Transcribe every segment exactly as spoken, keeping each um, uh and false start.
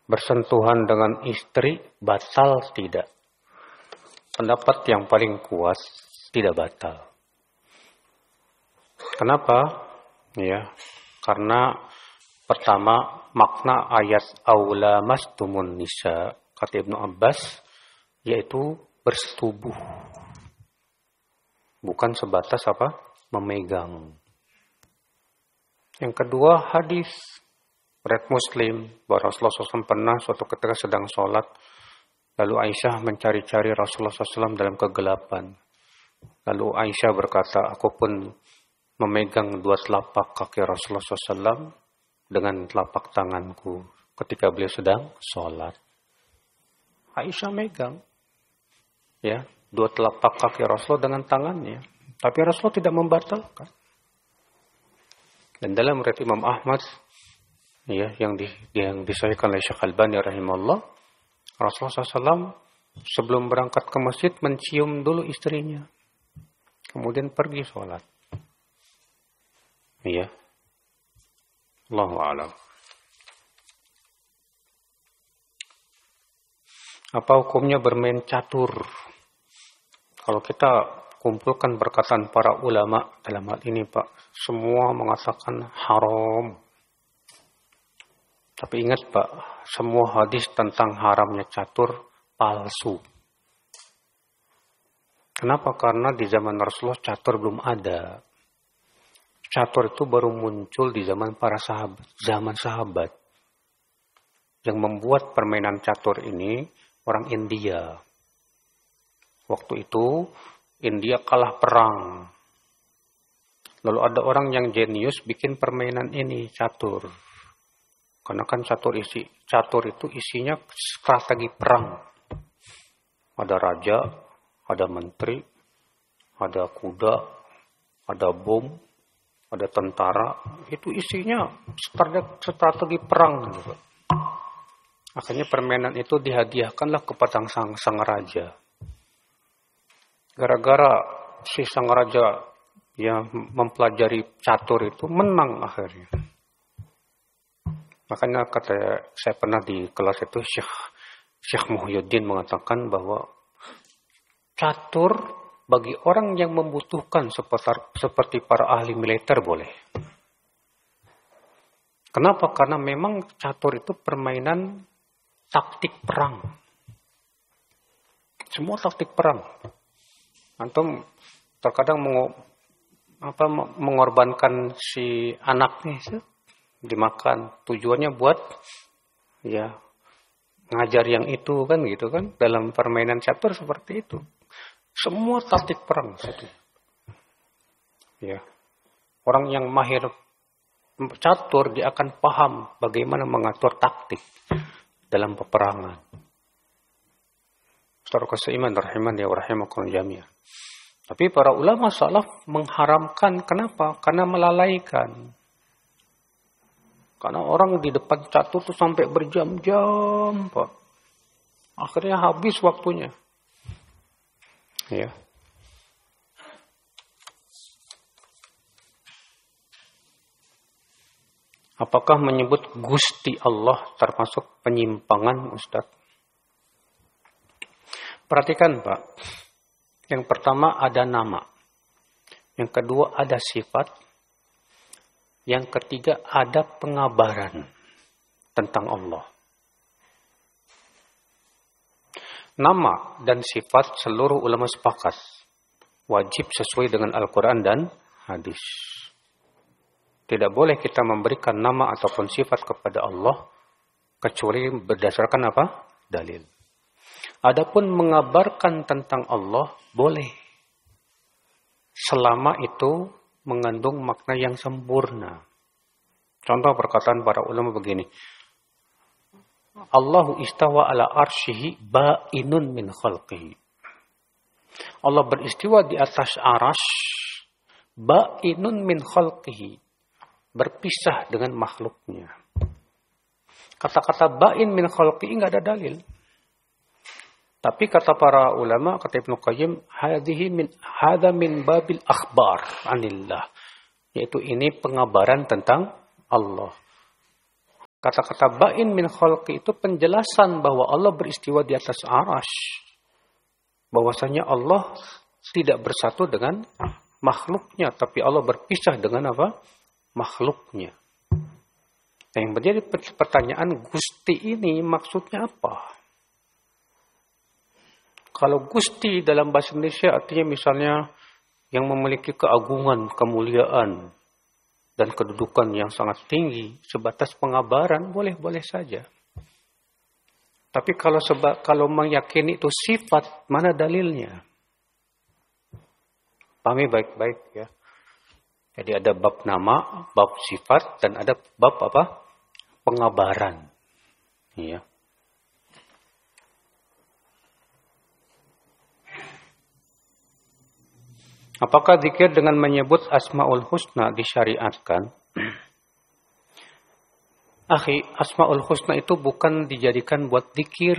bersentuhan dengan istri batal tidak? Pendapat yang paling kuat tidak batal. Kenapa? Ya, karena pertama makna ayat aula mastumun nisa kata Ibnu Abbas yaitu bersetubuh. Bukan sebatas apa? Memegang. Yang kedua hadis riwayat Muslim bahwa Rasulullah shallallahu alaihi wasallam pernah suatu ketika sedang sholat, lalu Aisyah mencari-cari Rasulullah shallallahu alaihi wasallam dalam kegelapan. Lalu Aisyah berkata, aku pun memegang dua telapak kaki Rasulullah shallallahu alaihi wasallam dengan telapak tanganku ketika beliau sedang sholat. Aisyah megang, ya, dua telapak kaki Rasulullah dengan tangannya, tapi Rasulullah tidak membatalkan. Dan dalam riwayat Imam Ahmad, ya, yang di, yang disahihkan oleh Syekh Albani rahimahullah, Rasulullah shallallahu alaihi wasallam sebelum berangkat ke masjid mencium dulu istrinya, kemudian pergi sholat. Iya, Allahu a'lam. Apa hukumnya bermain catur? Kalau kita kumpulkan perkataan para ulama dalam hal ini, Pak, semua mengatakan haram. Tapi ingat, Pak, semua hadis tentang haramnya catur palsu. Kenapa? Karena di zaman Rasulullah catur belum ada. Catur itu baru muncul di zaman para sahabat, zaman sahabat. Yang membuat permainan catur ini orang India. Waktu itu India kalah perang. Lalu ada orang yang jenius bikin permainan ini, catur. Karena kan catur isi, catur itu isinya strategi perang. Ada raja, ada menteri, ada kuda, ada bom, ada tentara. Itu isinya strategi, strategi perang. Akhirnya permainan itu dihadiahkanlah kepada sang, sang raja. Gara-gara si sang raja yang mempelajari catur itu menang akhirnya. Makanya kata saya pernah di kelas itu Syekh Syekh Muhyiddin mengatakan bahwa catur bagi orang yang membutuhkan seperti, seperti para ahli militer boleh. Kenapa? Karena memang catur itu permainan taktik perang. Semua taktik perang. Antum terkadang meng, apa, mengorbankan si anaknya dimakan. Tujuannya buat ya ngajar yang itu kan gitu kan. Dalam permainan catur seperti itu. Semua taktik perang. Ya. Orang yang mahir catur dia akan paham bagaimana mengatur taktik dalam peperangan. Saudara seiman rahimani wa rahimakum jami'an. Tapi para ulama salaf mengharamkan. Kenapa? Karena melalaikan. Karena orang di depan catur itu sampai berjam-jam, Pak. Akhirnya habis waktunya. Ya. Apakah menyebut Gusti Allah termasuk penyimpangan, Ustaz? Perhatikan, Pak. Yang pertama ada nama. Yang kedua ada sifat. Yang ketiga ada pengabaran tentang Allah. Nama dan sifat seluruh ulama sepakat. Wajib sesuai dengan Al-Quran dan hadis. Tidak boleh kita memberikan nama ataupun sifat kepada Allah kecuali berdasarkan apa? Dalil. Adapun mengabarkan tentang Allah boleh. Selama itu mengandung makna yang sempurna. Contoh perkataan para ulama begini. Allahu istawa ala arsyihi ba'inun min khalqihi. Allah beristiwa di atas arasy ba'inun min khalqihi. Berpisah dengan makhluknya. Kata-kata ba'in min khalqihi enggak ada dalil. Tapi kata para ulama, kata Ibnu Qayyim, hadhihi min hadza min babil akhbar anillah. Yaitu ini pengabaran tentang Allah. Kata-kata ba'in min khalqi itu penjelasan bahwa Allah beristiwa di atas arasy. Bahwasanya Allah tidak bersatu dengan makhluknya, tapi Allah berpisah dengan apa? Makhluknya. Nah, yang menjadi pertanyaan, Gusti ini maksudnya apa? Kalau Gusti dalam bahasa Indonesia artinya misalnya yang memiliki keagungan, kemuliaan, dan kedudukan yang sangat tinggi, sebatas pengabaran, boleh-boleh saja. Tapi kalau seba, kalau meyakini itu sifat, mana dalilnya? Pahami baik-baik ya. Jadi ada bab nama, bab sifat, dan ada bab apa? Pengabaran. Ya. Apakah zikir dengan menyebut Asmaul Husna disyariatkan? Akhi, Asmaul Husna itu bukan dijadikan buat zikir.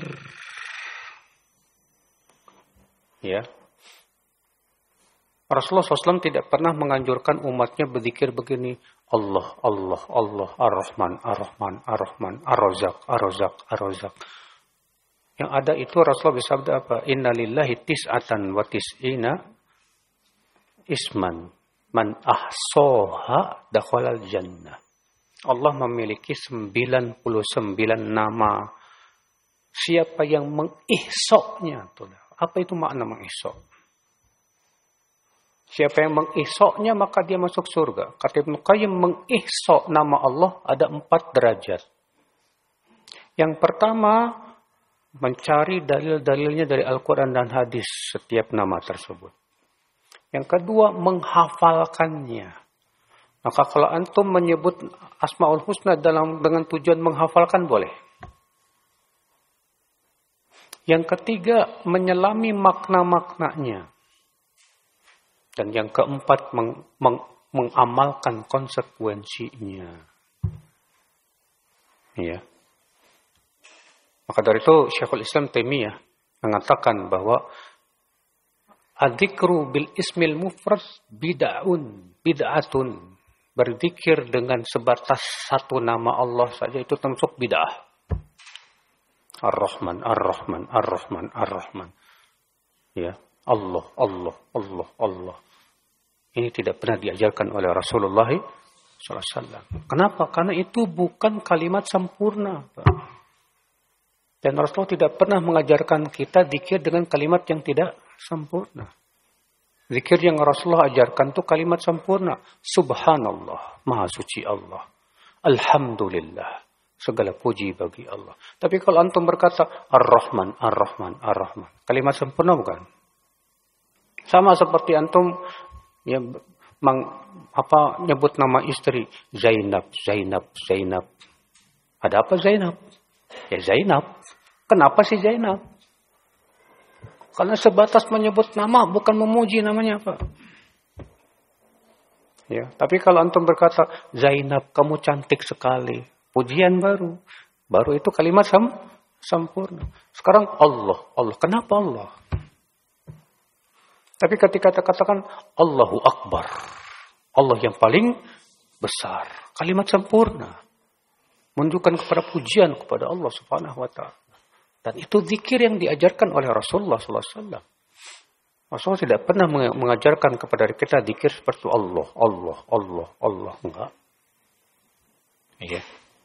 Ya. Rasulullah shallallahu alaihi wasallam tidak pernah menganjurkan umatnya berzikir begini. Allah, Allah, Allah, Ar-Rahman, Ar-Rahman, Ar-Rahman, Ar-Razak, Ar-Razak, Ar-Razak. Yang ada itu Rasulullah bersabda apa? Inna lillahi tis'atan wa tis'ina isman man ahsoha dakhalal jannah. Allah memiliki sembilan puluh sembilan nama. Siapa yang mengihsoknya? Apa itu makna mengisok? Siapa yang mengisoknya maka dia masuk surga. Kata Ibnu Qayyim, mengisok nama Allah ada empat derajat. Yang pertama, mencari dalil-dalilnya dari Al-Quran dan hadis setiap nama tersebut. Yang kedua, menghafalkannya. Maka kalau antum menyebut Asmaul Husna dalam dengan tujuan menghafalkan boleh. Yang ketiga, menyelami makna-maknanya. Dan yang keempat, meng, meng, mengamalkan konsekuensinya. Ya. Maka dari itu Syekhul Islam Taimiyah mengatakan bahwa adzikru bil ismil mufrad bid'un, bid'atun. Berzikir dengan sebatas satu nama Allah saja itu termasuk bid'ah. Ar-Rahman, Ar-Rahman, Ar-Rahman, Ar-Rahman. Ya, Allah, Allah, Allah, Allah. Ini tidak pernah diajarkan oleh Rasulullah shallallahu alaihi wasallam. Kenapa? Karena itu bukan kalimat sempurna, Pak. Dan Rasulullah tidak pernah mengajarkan kita zikir dengan kalimat yang tidak sempurna. Zikir yang Rasulullah ajarkan itu kalimat sempurna. Subhanallah, Maha Suci Allah. Alhamdulillah, segala puji bagi Allah. Tapi kalau antum berkata Ar-Rahman, Ar-Rahman, Ar-Rahman, kalimat sempurna bukan? Sama seperti antum ya, mang, apa nyebut nama istri Zainab, Zainab, Zainab. Ada apa Zainab? Ya Zainab. Kenapa sih Zainab? Karena sebatas menyebut nama, bukan memuji namanya apa. Ya, tapi kalau antum berkata, Zainab, kamu cantik sekali. Pujian baru. Baru itu kalimat sem sempurna. Sekarang Allah. Allah. Kenapa Allah? Tapi ketika kita katakan, Allahu Akbar. Allah yang paling besar. Kalimat sempurna. Menunjukkan kepada pujian kepada Allah Subhanahu wa Ta'ala. Dan itu zikir yang diajarkan oleh Rasulullah shallallahu alaihi wasallam. Rasulullah tidak pernah mengajarkan kepada kita zikir seperti Allah, Allah, Allah, Allah. Enggak. Iya.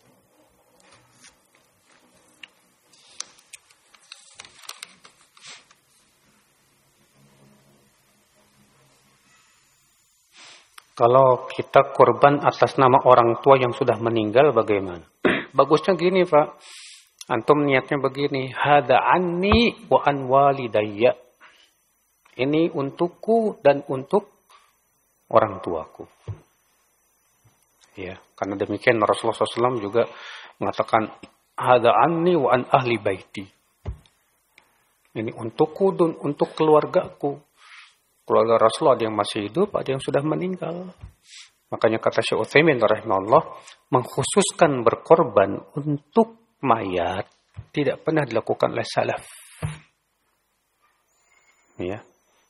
Kalau kita kurban atas nama orang tua yang sudah meninggal bagaimana? Bagusnya gini, Pak. Antum niatnya begini, hada anni wa an walidayya. Ini untukku dan untuk orang tuaku. Ya, karena demikian Rasulullah shallallahu alaihi wasallam juga mengatakan hada anni wa an ahli baiti. Ini untukku dan untuk keluargaku. Keluarga Rasulullah ada yang masih hidup, ada yang sudah meninggal. Makanya kata Syekh Utsaimin rahimahullah mengkhususkan berkorban untuk mayat tidak pernah dilakukan oleh salaf. Ya.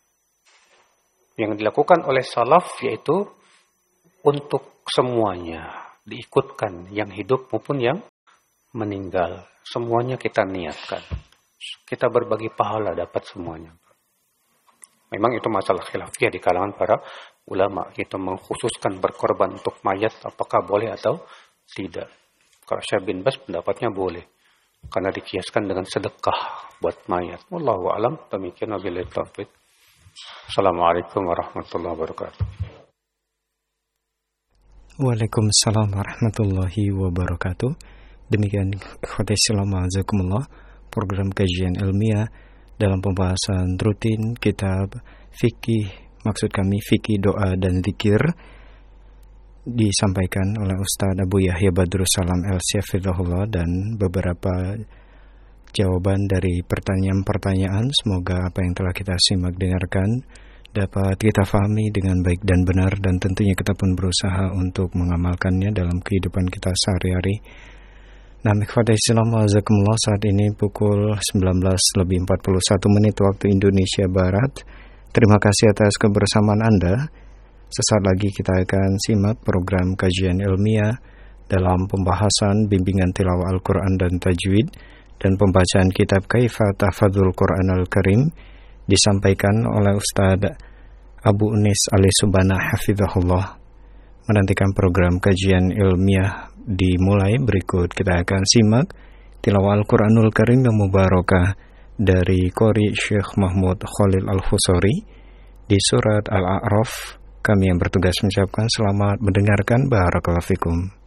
Yang dilakukan oleh salaf yaitu untuk semuanya diikutkan, yang hidup maupun yang meninggal, semuanya kita niatkan. Kita berbagi pahala dapat semuanya. Memang itu masalah khilafiyah di kalangan para ulama. Kita mengkhususkan berkorban untuk mayat apakah boleh atau tidak. Kalau Syekh bin Baz pendapatnya boleh. Karena dikiaskan dengan sedekah buat mayat. Wallahu a'lam. Demikian wabillahi taufiq. Assalamualaikum warahmatullahi wabarakatuh. Waalaikumsalam warahmatullahi wabarakatuh. Demikian ikhwati Islam azakumullah, program kajian ilmiah dalam pembahasan rutin kitab fikih, maksud kami fikih doa dan zikir, disampaikan oleh Ustaz Abu Yahya Badrussalam El-Syafidhullah, dan beberapa jawaban dari pertanyaan-pertanyaan. Semoga apa yang telah kita simak dengarkan dapat kita fahami dengan baik dan benar, dan tentunya kita pun berusaha untuk mengamalkannya dalam kehidupan kita sehari-hari. Nah, ikhwati Islam azakumullah, saat ini pukul sembilan belas lebih empat puluh satu menit waktu Indonesia Barat. Terima kasih atas kebersamaan Anda. Sesaat lagi kita akan simak program kajian ilmiah dalam pembahasan bimbingan tilawah Al-Quran dan tajwid dan pembacaan kitab Kaifa Tahfadzul Quran Al-Karim, disampaikan oleh Ustaz Abu Unis Ali Subana hafizahullah. Menantikan program kajian ilmiah dimulai, berikut kita akan simak tilawah Al-Quranul Karim yang mubarakah dari Qori Syekh Mahmud Khalil Al-Husari di surat Al-A'raf. Kami yang bertugas mengucapkan selamat mendengarkan. Barakallahu fikum.